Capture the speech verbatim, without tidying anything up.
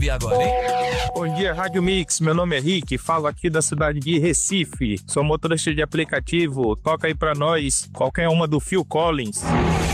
E agora, hein? Bom dia, Rádio Mix. Meu nome é Rick, falo aqui da cidade de Recife. Sou motorista de aplicativo. Toca aí pra nós qualquer uma do Phil Collins.